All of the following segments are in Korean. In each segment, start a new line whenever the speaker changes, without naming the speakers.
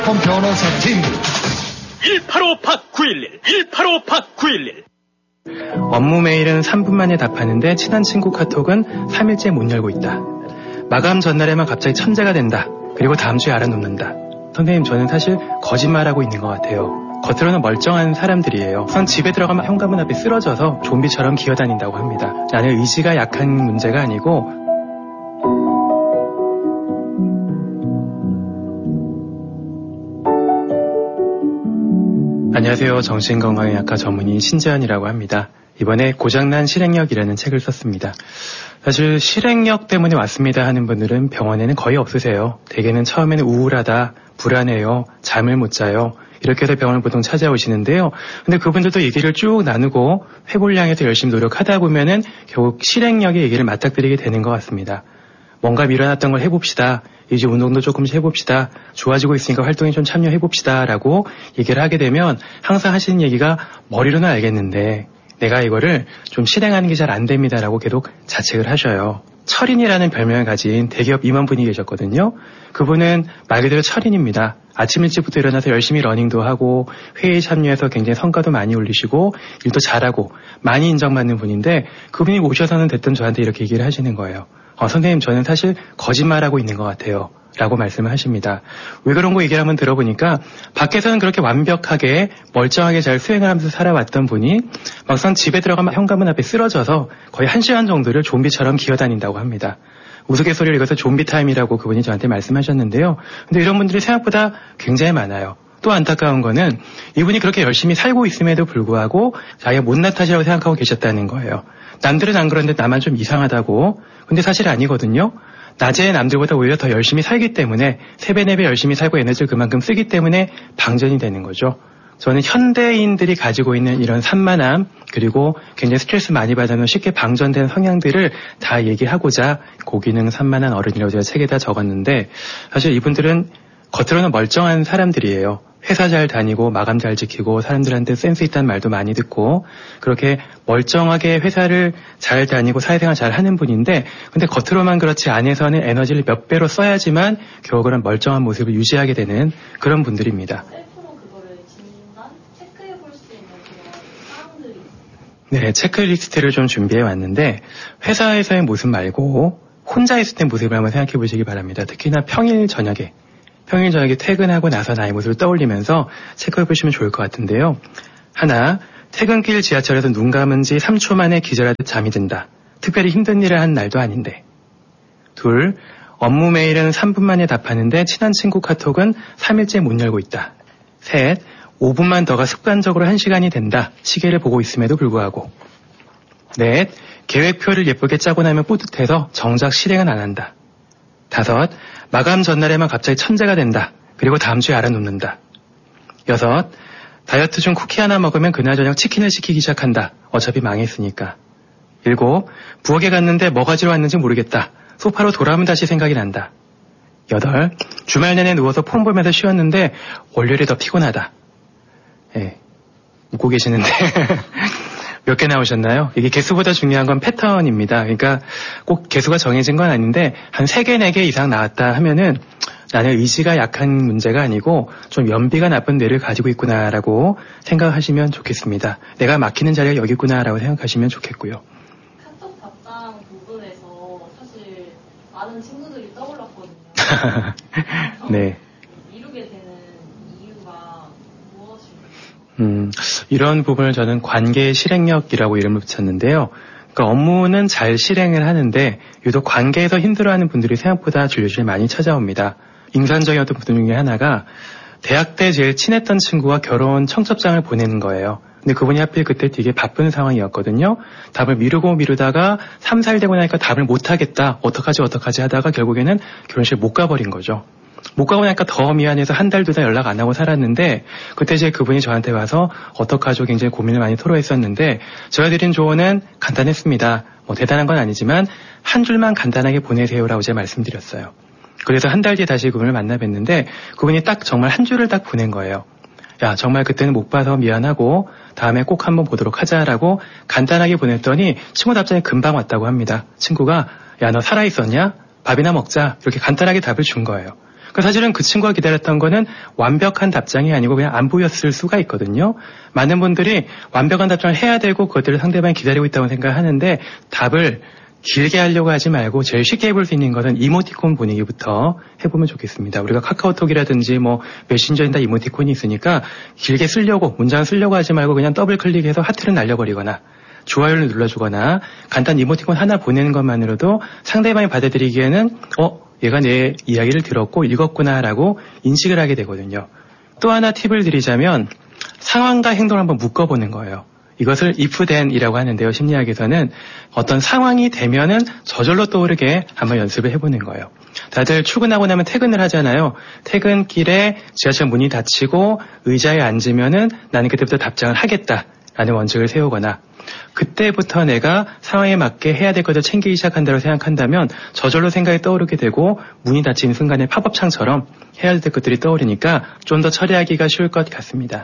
변호사팀
185-8911
업무 메일은 3분 만에 답하는데 친한 친구 카톡은 3일째 못 열고 있다. 마감 전날에만 갑자기 천재가 된다. 그리고 다음 주에 알아놓는다. 선생님, 저는 사실 거짓말하고 있는 것 같아요. 겉으로는 멀쩡한 사람들이에요. 우선 집에 들어가면 현관문 앞에 쓰러져서 좀비처럼 기어다닌다고 합니다. 나는 의지가 약한 문제가 아니고 안녕하세요. 정신건강의학과 전문의 신재현이라고 합니다. 이번에 고장난 실행력이라는 책을 썼습니다. 사실 실행력 때문에 왔습니다 하는 분들은 병원에는 거의 없으세요. 대개는 처음에는 우울하다, 불안해요, 잠을 못 자요. 이렇게 해서 병원을 보통 찾아오시는데요. 근데 그분들도 얘기를 쭉 나누고 회복을 향해서 열심히 노력하다 보면은 결국 실행력의 얘기를 맞닥뜨리게 되는 것 같습니다. 뭔가 밀어놨던 걸 해봅시다. 이제 운동도 조금씩 해봅시다. 좋아지고 있으니까 활동에 좀 참여해봅시다. 라고 얘기를 하게 되면 항상 하시는 얘기가 머리로는 알겠는데 내가 이거를 좀 실행하는 게 잘 안 됩니다. 라고 계속 자책을 하셔요. 철인이라는 별명을 가진 대기업 임원분이 계셨거든요. 그분은 말 그대로 철인입니다. 아침 일찍부터 일어나서 열심히 러닝도 하고 회의에 참여해서 굉장히 성과도 많이 올리시고 일도 잘하고 많이 인정받는 분인데 그분이 오셔서는 됐든 저한테 이렇게 얘기를 하시는 거예요. 선생님, 저는 사실 거짓말하고 있는 것 같아요. 라고 말씀을 하십니다. 왜 그런 거 얘기를 한번 들어보니까 밖에서는 그렇게 완벽하게 멀쩡하게 잘 수행을 하면서 살아왔던 분이 막상 집에 들어가면 현관문 앞에 쓰러져서 거의 1시간 정도를 좀비처럼 기어다닌다고 합니다. 우스갯소리를 읽어서 좀비 타임이라고 그분이 저한테 말씀하셨는데요. 근데 이런 분들이 생각보다 굉장히 많아요. 또 안타까운 거는 이분이 그렇게 열심히 살고 있음에도 불구하고 자기가 못난 탓이라고 생각하고 계셨다는 거예요. 남들은 안 그런데 나만 좀 이상하다고. 근데 사실 아니거든요. 낮에 남들보다 오히려 더 열심히 살기 때문에 3배, 4배 열심히 살고 에너지를 그만큼 쓰기 때문에 방전이 되는 거죠. 저는 현대인들이 가지고 있는 이런 산만함 그리고 굉장히 스트레스 많이 받아서 쉽게 방전된 성향들을 다 얘기하고자 고기능 산만한 어른이라고 제가 책에다 적었는데 사실 이분들은 겉으로는 멀쩡한 사람들이에요. 회사 잘 다니고 마감 잘 지키고 사람들한테 센스 있다는 말도 많이 듣고 그렇게 멀쩡하게 회사를 잘 다니고 사회생활 잘 하는 분인데 근데 겉으로만 그렇지 안에서는 에너지를 몇 배로 써야지만 겨우 그런 멀쩡한 모습을 유지하게 되는 그런 분들입니다.
셀프로 그거를 진단, 체크해볼 수 있는 그런 사람들이 있어요?
네, 체크리스트를 좀 준비해 왔는데 회사에서의 모습 말고 혼자 있을 때 모습을 한번 생각해 보시기 바랍니다. 특히나 평일 저녁에 퇴근하고 나서 나의 모습을 떠올리면서 체크해 보시면 좋을 것 같은데요. 하나, 퇴근길 지하철에서 눈 감은 지 3초 만에 기절하듯 잠이 든다. 특별히 힘든 일을 한 날도 아닌데. 둘, 업무 메일은 3분 만에 답하는데 친한 친구 카톡은 3일째 못 열고 있다. 셋, 5분만 더가 습관적으로 1시간이 된다. 시계를 보고 있음에도 불구하고. 넷, 계획표를 예쁘게 짜고 나면 뿌듯해서 정작 실행은 안 한다. 다섯, 마감 전날에만 갑자기 천재가 된다. 그리고 다음 주에 알아놓는다. 여섯, 다이어트 중 쿠키 하나 먹으면 그날 저녁 치킨을 시키기 시작한다. 어차피 망했으니까. 일곱, 부엌에 갔는데 뭐 가지러 왔는지 모르겠다. 소파로 돌아오면 다시 생각이 난다. 여덟, 주말 내내 누워서 폰 보면서 쉬었는데 월요일이 더 피곤하다. 예, 웃고 계시는데 몇 개 나오셨나요? 이게 개수보다 중요한 건 패턴입니다. 그러니까 꼭 개수가 정해진 건 아닌데 한 3개, 4개 이상 나왔다 하면은 나는 의지가 약한 문제가 아니고 좀 연비가 나쁜 뇌를 가지고 있구나라고 생각하시면 좋겠습니다. 내가 막히는 자리가 여기 있구나라고 생각하시면 좋겠고요.
카톡 답장 부분에서 사실 많은 친구들이 떠올랐거든요.
네.
이루게 되는 이유가 무엇일까요?
이런 부분을 저는 관계 실행력이라고 이름을 붙였는데요. 그러니까 업무는 잘 실행을 하는데 유독 관계에서 힘들어하는 분들이 생각보다 진료실에 많이 찾아옵니다. 인상적이었던 부분 중에 하나가 대학 때 제일 친했던 친구가 결혼 청첩장을 보내는 거예요. 근데 그분이 하필 그때 되게 바쁜 상황이었거든요. 답을 미루다가 3, 4일 되고 나니까 답을 못하겠다. 어떡하지 하다가 결국에는 결혼식에 못 가버린 거죠. 못 가고 나니까 더 미안해서 한 달, 2달 연락 안 하고 살았는데 그때 이제 그분이 저한테 와서 어떡하죠? 굉장히 고민을 많이 토로했었는데 제가 드린 조언은 간단했습니다. 뭐 대단한 건 아니지만 한 줄만 간단하게 보내세요라고 제가 말씀드렸어요. 그래서 한 달 뒤에 다시 그분을 만나 뵀는데 그분이 딱 정말 한 줄을 딱 보낸 거예요. 야, 정말 그때는 못 봐서 미안하고 다음에 꼭 한번 보도록 하자라고 간단하게 보냈더니 친구 답장이 금방 왔다고 합니다. 친구가 야, 너 살아있었냐? 밥이나 먹자. 이렇게 간단하게 답을 준 거예요. 사실은 그 친구가 기다렸던 거는 완벽한 답장이 아니고 그냥 안 보였을 수가 있거든요. 많은 분들이 완벽한 답장을 해야 되고 그것들을 상대방이 기다리고 있다고 생각하는데 답을 길게 하려고 하지 말고 제일 쉽게 해볼 수 있는 것은 이모티콘 보내기부터 해보면 좋겠습니다. 우리가 카카오톡이라든지 뭐 메신저에 다 이모티콘이 있으니까 길게 쓰려고 문장을 쓰려고 하지 말고 그냥 더블 클릭해서 하트를 날려버리거나 좋아요를 눌러주거나 간단 이모티콘 하나 보내는 것만으로도 상대방이 받아들이기에는 얘가 내 이야기를 들었고 읽었구나라고 인식을 하게 되거든요. 또 하나 팁을 드리자면 상황과 행동을 한번 묶어보는 거예요. 이것을 if then이라고 하는데요. 심리학에서는 어떤 상황이 되면은 저절로 떠오르게 한번 연습을 해보는 거예요. 다들 출근하고 나면 퇴근을 하잖아요. 퇴근길에 지하철 문이 닫히고 의자에 앉으면은 나는 그때부터 답장을 하겠다라는 원칙을 세우거나 그때부터 내가 상황에 맞게 해야 될 것을 챙기기 시작한다고 생각한다면 저절로 생각이 떠오르게 되고 문이 닫히는 순간에 팝업창처럼 해야 될 것들이 떠오르니까 좀 더 처리하기가 쉬울 것 같습니다.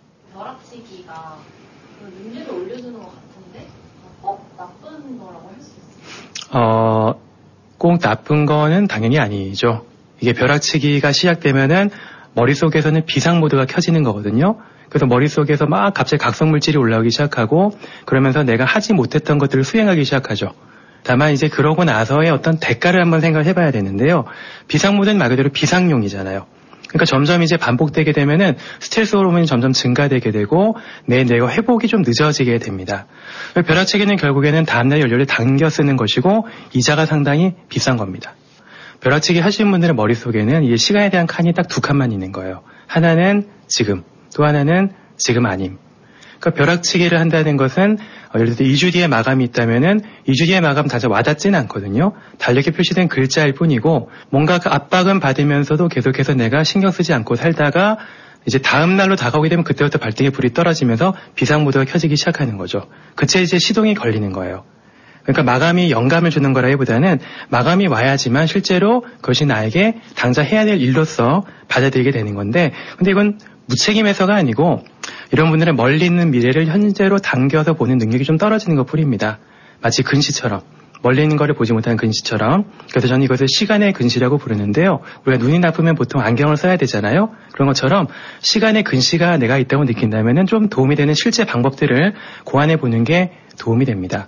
벼락치기가 능률을 올려주는 것 같은데 꼭 나쁜 거라고 할 수 있어요?
꼭 나쁜 거는 당연히 아니죠. 이게 벼락치기가 시작되면은 머릿속에서는 비상 모드가 켜지는 거거든요. 그래서 머릿속에서 막 갑자기 각성물질이 올라오기 시작하고 그러면서 내가 하지 못했던 것들을 수행하기 시작하죠. 다만 이제 그러고 나서의 어떤 대가를 한번 생각을 해봐야 되는데요. 비상 모드는 말 그대로 비상용이잖아요. 그러니까 점점 이제 반복되게 되면은 스트레스 호르몬이 점점 증가되게 되고 내가 회복이 좀 늦어지게 됩니다. 벼락치기는 결국에는 다음날 연료를 당겨 쓰는 것이고 이자가 상당히 비싼 겁니다. 벼락치기 하시는 분들의 머릿속에는 이 시간에 대한 칸이 딱 두 칸만 있는 거예요. 하나는 지금, 또 하나는 지금 아님. 그러니까 벼락치기를 한다는 것은 예를 들어 2주 뒤에 마감이 있다면은 2주 뒤에 마감 다시 와닿지는 않거든요. 달력에 표시된 글자일 뿐이고 뭔가 그 압박은 받으면서도 계속해서 내가 신경 쓰지 않고 살다가 이제 다음 날로 다가오게 되면 그때부터 발등에 불이 떨어지면서 비상 모드가 켜지기 시작하는 거죠. 그때 이제 시동이 걸리는 거예요. 그러니까 마감이 영감을 주는 거라기보다는 마감이 와야지만 실제로 그것이 나에게 당장 해야 될 일로서 받아들이게 되는 건데 근데 이건 무책임해서가 아니고 이런 분들은 멀리 있는 미래를 현재로 당겨서 보는 능력이 좀 떨어지는 것 뿐입니다. 마치 근시처럼 멀리 있는 거를 보지 못하는 근시처럼 그래서 저는 이것을 시간의 근시라고 부르는데요. 우리가 눈이 나쁘면 보통 안경을 써야 되잖아요. 그런 것처럼 시간의 근시가 내가 있다고 느낀다면 좀 도움이 되는 실제 방법들을 고안해 보는 게 도움이 됩니다.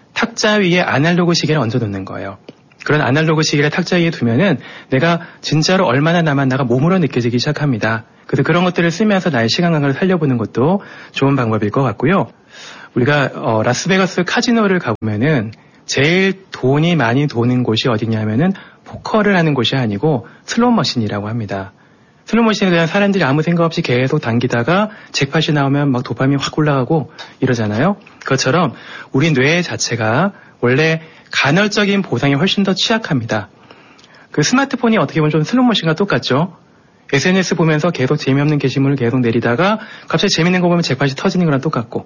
탁자 위에 아날로그 시계를 얹어놓는 거예요. 그런 아날로그 시계를 탁자 위에 두면은 내가 진짜로 얼마나 남았나가 몸으로 느껴지기 시작합니다. 그래서 그런 것들을 쓰면서 나의 시간 감각을 살려보는 것도 좋은 방법일 것 같고요. 우리가 라스베가스 카지노를 가보면은 제일 돈이 많이 도는 곳이 어디냐면은 포커를 하는 곳이 아니고 슬롯 머신이라고 합니다. 슬롯 머신에 대한 사람들이 아무 생각 없이 계속 당기다가 잭팟이 나오면 막 도파민이 확 올라가고 이러잖아요. 그것처럼 우리 뇌 자체가 원래 간헐적인 보상에 훨씬 더 취약합니다. 그 스마트폰이 어떻게 보면 좀 슬롯 머신과 똑같죠. SNS 보면서 계속 재미없는 게시물을 계속 내리다가 갑자기 재밌는 거 보면 잭팟이 터지는 거랑 똑같고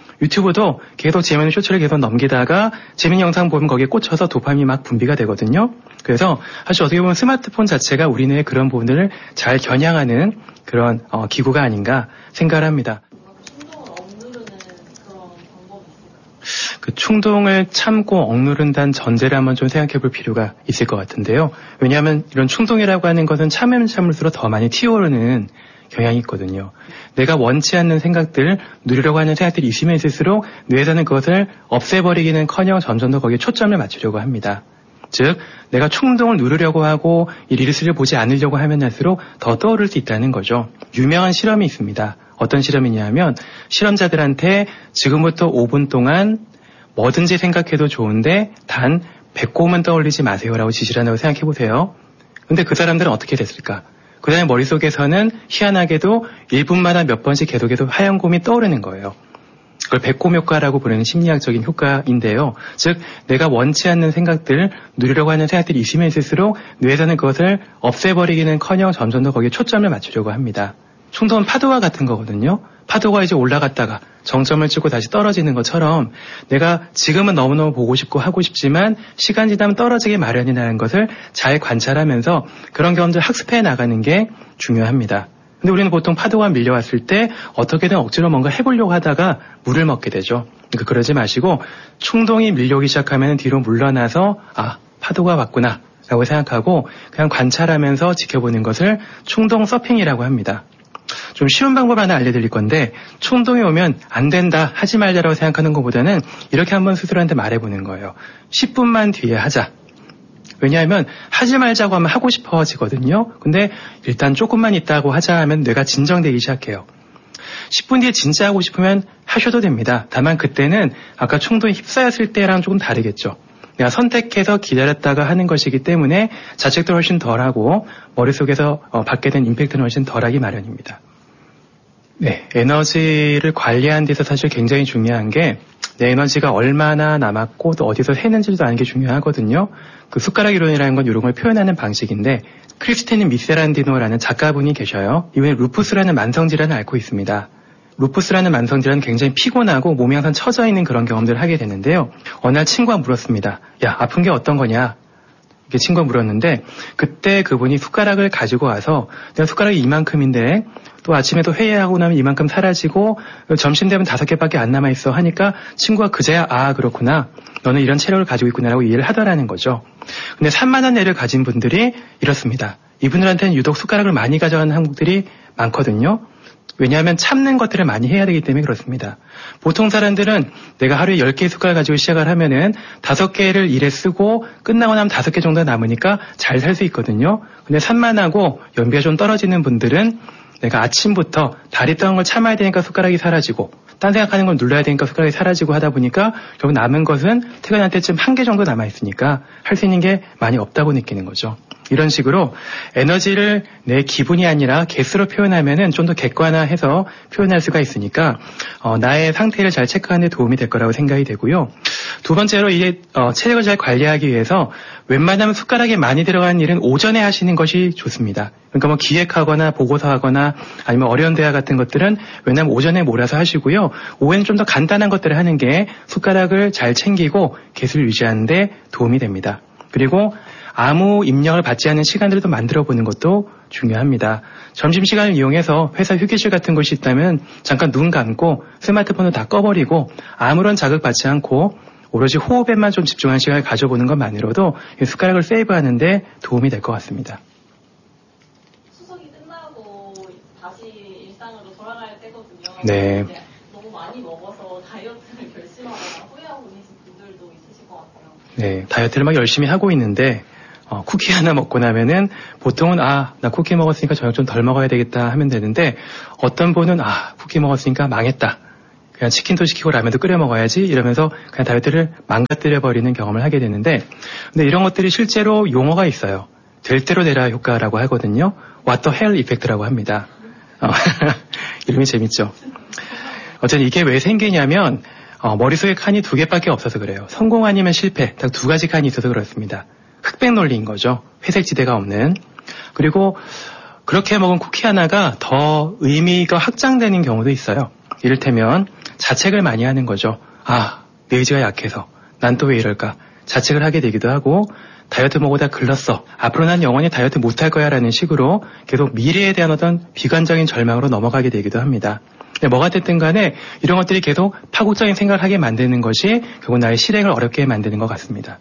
유튜브도 계속 재미있는 쇼츠를 계속 넘기다가 재미있는 영상 보면 거기에 꽂혀서 도파민이 막 분비가 되거든요. 그래서 사실 어떻게 보면 스마트폰 자체가 우리 뇌의 그런 부분들을 잘 겨냥하는 그런 기구가 아닌가 생각을 합니다.
충동을 억누르는 그런 방법이 있을까요?
그 충동을 참고 억누른다는 전제를 한번 좀 생각해 볼 필요가 있을 것 같은데요. 왜냐하면 이런 충동이라고 하는 것은 참으면 참을수록 더 많이 튀어오르는 경향이 있거든요. 내가 원치 않는 생각들, 누리려고 하는 생각들이 있으면 있을수록 뇌에서는 그것을 없애버리기는커녕 점점 더 거기에 초점을 맞추려고 합니다. 즉 내가 충동을 누르려고 하고 이 릴스를 보지 않으려고 하면 할수록 더 떠오를 수 있다는 거죠. 유명한 실험이 있습니다. 어떤 실험이냐면 실험자들한테 지금부터 5분 동안 뭐든지 생각해도 좋은데 단 배꼽은 떠올리지 마세요라고 지시를 한다고 생각해 보세요. 근데 그 사람들은 어떻게 됐을까? 그 다음에 머릿속에서는 희한하게도 1분마다 몇 번씩 계속 하얀 곰이 떠오르는 거예요. 그걸 배꼽 효과라고 부르는 심리학적인 효과인데요. 즉 내가 원치 않는 생각들, 누리려고 하는 생각들이 있으면 있을수록 뇌에서는 그것을 없애버리기는커녕 점점 더 거기에 초점을 맞추려고 합니다. 충동은 파도와 같은 거거든요. 파도가 이제 올라갔다가 정점을 찍고 다시 떨어지는 것처럼 내가 지금은 너무너무 보고 싶고 하고 싶지만 시간 지나면 떨어지기 마련이라는 것을 잘 관찰하면서 그런 경험들 학습해 나가는 게 중요합니다. 근데 우리는 보통 파도가 밀려왔을 때 어떻게든 억지로 뭔가 해보려고 하다가 물을 먹게 되죠. 그러니까 그러지 마시고 충동이 밀려오기 시작하면 뒤로 물러나서 파도가 왔구나 라고 생각하고 그냥 관찰하면서 지켜보는 것을 충동 서핑이라고 합니다. 좀 쉬운 방법 하나 알려드릴 건데 충동이 오면 안 된다, 하지 말자라고 생각하는 것보다는 이렇게 한번 스스로한테 말해보는 거예요. 10분만 뒤에 하자. 왜냐하면 하지 말자고 하면 하고 싶어지거든요. 근데 일단 조금만 있다고 하자 하면 뇌가 진정되기 시작해요. 10분 뒤에 진짜 하고 싶으면 하셔도 됩니다. 다만 그때는 아까 충동에 휩싸였을 때랑 조금 다르겠죠. 내가 선택해서 기다렸다가 하는 것이기 때문에 자책도 훨씬 덜하고 머릿속에서 받게 된 임팩트는 훨씬 덜하기 마련입니다. 네, 에너지를 관리하는 데서 사실 굉장히 중요한 게 내 에너지가 얼마나 남았고 또 어디서 새는지도 아는 게 중요하거든요. 그 숟가락 이론이라는 건 이런 걸 표현하는 방식인데 크리스티니 미세란디노라는 작가분이 계셔요. 이분이 루푸스라는 만성질환을 앓고 있습니다. 루푸스라는 만성질환은 굉장히 피곤하고 몸이 항상 처져 있는 그런 경험들을 하게 되는데요. 어느 날 친구가 물었습니다. 야, 아픈 게 어떤 거냐? 이렇게 친구가 물었는데 그때 그분이 숟가락을 가지고 와서 내가 숟가락이 이만큼인데 또 아침에 또 회의하고 나면 이만큼 사라지고 점심 되면 5개밖에 안 남아있어 하니까 친구가 그제야 아 그렇구나. 너는 이런 체력을 가지고 있구나라고 이해를 하더라는 거죠. 근데 3만 원 내를 가진 분들이 이렇습니다. 이분들한테는 유독 숟가락을 많이 가져가는 한국들이 많거든요. 왜냐하면 참는 것들을 많이 해야 되기 때문에 그렇습니다. 보통 사람들은 내가 하루에 10개의 숟가락 가지고 시작을 하면은 5개를 일에 쓰고 끝나고 나면 5개 정도 남으니까 잘 살 수 있거든요. 근데 산만하고 연비가 좀 떨어지는 분들은 내가 아침부터 다리 떠는 걸 참아야 되니까 숟가락이 사라지고 딴 생각하는 걸 눌러야 되니까 숟가락이 사라지고 하다 보니까 결국 남은 것은 퇴근할 때쯤 1개 정도 남아있으니까 할 수 있는 게 많이 없다고 느끼는 거죠. 이런 식으로 에너지를 내 기분이 아니라 개수로 표현하면은 좀 더 객관화해서 표현할 수가 있으니까 나의 상태를 잘 체크하는 데 도움이 될 거라고 생각이 되고요. 두 번째로 이게 체력을 잘 관리하기 위해서 웬만하면 숟가락이 많이 들어가는 일은 오전에 하시는 것이 좋습니다. 그러니까 뭐 기획하거나 보고서하거나 아니면 어려운 대화 같은 것들은 왜냐하면 오전에 몰아서 하시고요. 오후에는 좀 더 간단한 것들을 하는 게 숟가락을 잘 챙기고 개수를 유지하는 데 도움이 됩니다. 그리고 아무 입력을 받지 않는 시간들을 또 만들어 보는 것도 중요합니다. 점심시간을 이용해서 회사 휴게실 같은 곳이 있다면 잠깐 눈 감고 스마트폰을 다 꺼버리고 아무런 자극받지 않고 오로지 호흡에만 좀 집중하는 시간을 가져보는 것만으로도 숟가락을 세이브하는 데 도움이 될 것 같습니다.
추석이 끝나고 다시 일상으로 돌아갈 때거든요.
네.
너무 많이 먹어서 다이어트를 결심하거나 후회하고 계신 분들도 있으실 것 같아요.
네, 다이어트를 막 열심히 하고 있는데 쿠키 하나 먹고 나면은 보통은 나 쿠키 먹었으니까 저녁 좀 덜 먹어야 되겠다 하면 되는데 어떤 분은 쿠키 먹었으니까 망했다. 그냥 치킨도 시키고 라면도 끓여 먹어야지 이러면서 그냥 다이어트를 망가뜨려버리는 경험을 하게 되는데 근데 이런 것들이 실제로 용어가 있어요. 될 대로 되라 효과라고 하거든요. What the hell 이펙트라고 합니다. 이름이 재밌죠. 어쨌든 이게 왜 생기냐면 머릿속에 칸이 2개밖에 없어서 그래요. 성공 아니면 실패 딱 2가지 칸이 있어서 그렇습니다. 흑백 논리인 거죠. 회색 지대가 없는. 그리고 그렇게 먹은 쿠키 하나가 더 의미가 확장되는 경우도 있어요. 이를테면 자책을 많이 하는 거죠. 내 의지가 약해서 난 또 왜 이럴까. 자책을 하게 되기도 하고 다이어트 먹어다 글렀어. 앞으로 난 영원히 다이어트 못할 거야 라는 식으로 계속 미래에 대한 어떤 비관적인 절망으로 넘어가게 되기도 합니다. 뭐가 됐든 간에 이런 것들이 계속 파국적인 생각을 하게 만드는 것이 결국 나의 실행을 어렵게 만드는 것 같습니다.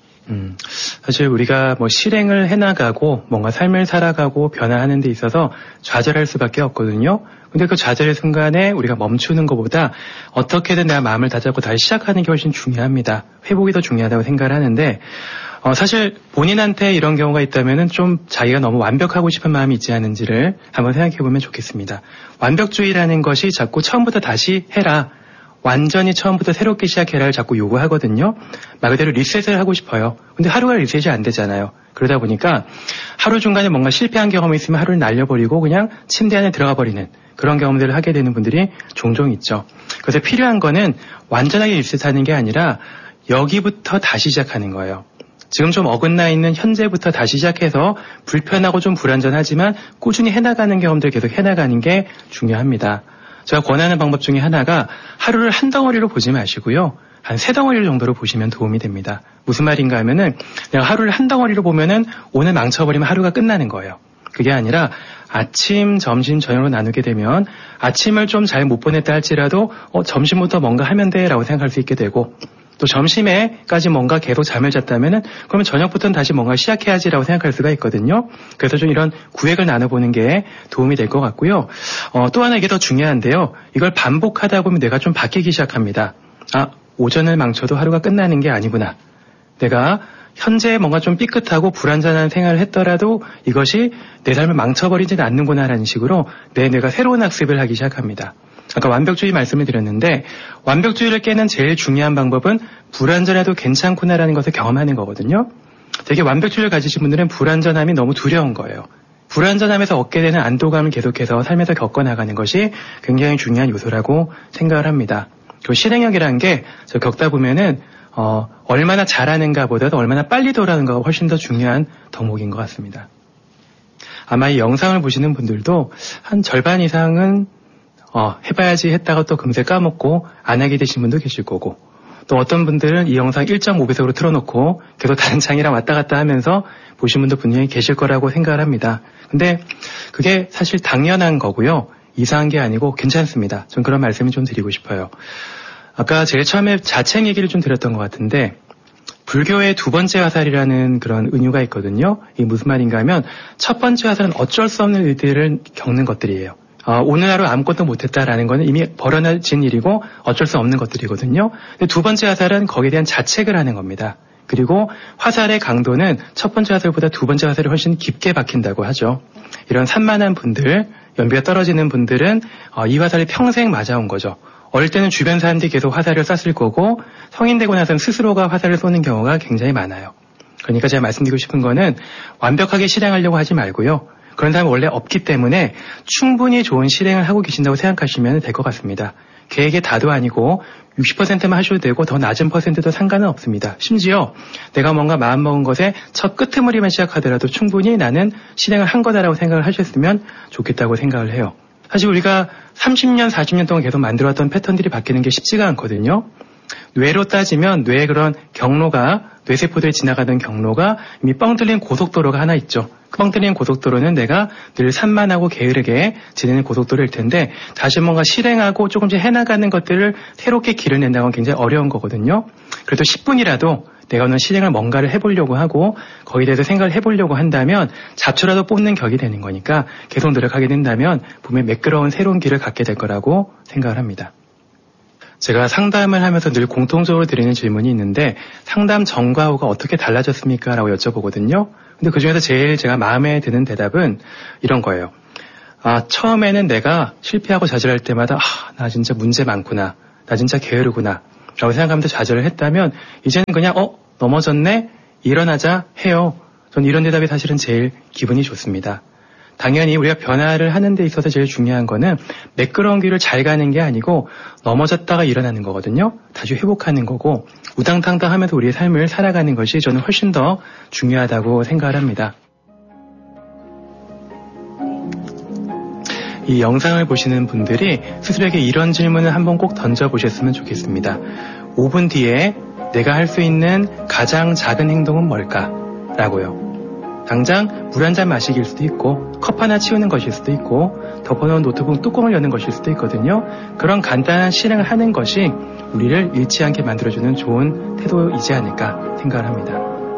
사실 우리가 실행을 해나가고 뭔가 삶을 살아가고 변화하는 데 있어서 좌절할 수밖에 없거든요. 근데 그 좌절의 순간에 우리가 멈추는 것보다 어떻게든 내가 마음을 다잡고 다시 시작하는 게 훨씬 중요합니다. 회복이 더 중요하다고 생각을 하는데 사실 본인한테 이런 경우가 있다면은 좀 자기가 너무 완벽하고 싶은 마음이 있지 않은지를 한번 생각해 보면 좋겠습니다. 완벽주의라는 것이 자꾸 처음부터 다시 해라. 완전히 처음부터 새롭게 시작해라를 자꾸 요구하거든요. 말 그대로 리셋을 하고 싶어요. 근데 하루가 리셋이 안 되잖아요. 그러다 보니까 하루 중간에 뭔가 실패한 경험이 있으면 하루를 날려버리고 그냥 침대 안에 들어가 버리는 그런 경험들을 하게 되는 분들이 종종 있죠. 그래서 필요한 거는 완전하게 리셋하는 게 아니라 여기부터 다시 시작하는 거예요. 지금 좀 어긋나 있는 현재부터 다시 시작해서 불편하고 좀 불안전하지만 꾸준히 해나가는 경험들을 계속 해나가는 게 중요합니다. 제가 권하는 방법 중에 하나가 하루를 한 덩어리로 보지 마시고요. 한 3덩어리 정도로 보시면 도움이 됩니다. 무슨 말인가 하면은 내가 하루를 한 덩어리로 보면은 오늘 망쳐버리면 하루가 끝나는 거예요. 그게 아니라 아침, 점심, 저녁으로 나누게 되면 아침을 좀 잘 못 보냈다 할지라도 점심부터 뭔가 하면 돼 라고 생각할 수 있게 되고 또 점심에까지 뭔가 계속 잠을 잤다면은 그러면 저녁부터는 다시 뭔가 시작해야지라고 생각할 수가 있거든요. 그래서 좀 이런 구획을 나눠보는 게 도움이 될 것 같고요. 또 하나 이게 더 중요한데요. 이걸 반복하다 보면 뇌가 좀 바뀌기 시작합니다. 오전을 망쳐도 하루가 끝나는 게 아니구나. 내가 현재 뭔가 좀 삐끗하고 불안전한 생활을 했더라도 이것이 내 삶을 망쳐버리지는 않는구나라는 식으로 내 뇌가 새로운 학습을 하기 시작합니다. 아까 완벽주의 말씀을 드렸는데 완벽주의를 깨는 제일 중요한 방법은 불안전해도 괜찮구나라는 것을 경험하는 거거든요. 되게 완벽주의를 가지신 분들은 불안전함이 너무 두려운 거예요. 불안전함에서 얻게 되는 안도감을 계속해서 삶에서 겪어나가는 것이 굉장히 중요한 요소라고 생각을 합니다. 그리고 실행력이라는 게 저 겪다 보면은 얼마나 잘하는가 보다도 얼마나 빨리 돌아가는가가 훨씬 더 중요한 덕목인 것 같습니다. 아마 이 영상을 보시는 분들도 한 절반 이상은 해봐야지 했다가 또 금세 까먹고 안 하게 되신 분도 계실 거고 또 어떤 분들은 이 영상 1.5배속으로 틀어놓고 계속 다른 창이랑 왔다 갔다 하면서 보신 분도 분명히 계실 거라고 생각을 합니다. 근데 그게 사실 당연한 거고요. 이상한 게 아니고 괜찮습니다. 전 그런 말씀을 좀 드리고 싶어요. 아까 제일 처음에 자책 얘기를 좀 드렸던 것 같은데 불교의 두 번째 화살이라는 그런 은유가 있거든요. 이게 무슨 말인가 하면 첫 번째 화살은 어쩔 수 없는 일들을 겪는 것들이에요. 오늘 하루 아무것도 못했다라는 거는 이미 벌어진 일이고 어쩔 수 없는 것들이거든요. 근데 두 번째 화살은 거기에 대한 자책을 하는 겁니다. 그리고 화살의 강도는 첫 번째 화살보다 두 번째 화살이 훨씬 깊게 박힌다고 하죠. 이런 산만한 분들, 연비가 떨어지는 분들은 이 화살이 평생 맞아온 거죠. 어릴 때는 주변 사람들이 계속 화살을 쐈을 거고 성인 되고 나서는 스스로가 화살을 쏘는 경우가 굉장히 많아요. 그러니까 제가 말씀드리고 싶은 거는 완벽하게 실행하려고 하지 말고요. 그런 사람은 원래 없기 때문에 충분히 좋은 실행을 하고 계신다고 생각하시면 될 것 같습니다. 계획의 다도 아니고 60%만 하셔도 되고 더 낮은 퍼센트도 상관은 없습니다. 심지어 내가 뭔가 마음먹은 것에 첫 끄트머리만 시작하더라도 충분히 나는 실행을 한 거다라고 생각을 하셨으면 좋겠다고 생각을 해요. 사실 우리가 30년, 40년 동안 계속 만들어왔던 패턴들이 바뀌는 게 쉽지가 않거든요. 뇌로 따지면 뇌의 그런 경로가 뇌세포들이 지나가던 경로가 이미 뻥 뚫린 고속도로가 하나 있죠. 그 뻥 뚫린 고속도로는 내가 늘 산만하고 게으르게 지내는 고속도로일 텐데 다시 뭔가 실행하고 조금씩 해나가는 것들을 새롭게 길을 낸다는 건 굉장히 어려운 거거든요. 그래도 10분이라도 내가 오늘 실행을 뭔가를 해보려고 하고 거기에 대해서 생각을 해보려고 한다면 잡초라도 뽑는 격이 되는 거니까 계속 노력하게 된다면 분명히 매끄러운 새로운 길을 갖게 될 거라고 생각을 합니다. 제가 상담을 하면서 늘 공통적으로 드리는 질문이 있는데 상담 전과 후가 어떻게 달라졌습니까? 라고 여쭤보거든요. 근데 그중에서 제일 제가 마음에 드는 대답은 이런 거예요. 처음에는 내가 실패하고 좌절할 때마다 나 진짜 문제 많구나. 나 진짜 게으르구나. 라고 생각하면서 좌절을 했다면 이제는 그냥 넘어졌네? 일어나자 해요. 전 이런 대답이 사실은 제일 기분이 좋습니다. 당연히 우리가 변화를 하는 데 있어서 제일 중요한 거는 매끄러운 길을 잘 가는 게 아니고 넘어졌다가 일어나는 거거든요. 다시 회복하는 거고 우당탕탕 하면서 우리의 삶을 살아가는 것이 저는 훨씬 더 중요하다고 생각을 합니다. 이 영상을 보시는 분들이 스스로에게 이런 질문을 한번 꼭 던져보셨으면 좋겠습니다. 5분 뒤에 내가 할 수 있는 가장 작은 행동은 뭘까? 라고요. 당장 물 한 잔 마시기일 수도 있고 컵 하나 치우는 것일 수도 있고 덮어놓은 노트북 뚜껑을 여는 것일 수도 있거든요. 그런 간단한 실행을 하는 것이 우리를 잃지 않게 만들어주는 좋은 태도이지 않을까 생각을 합니다.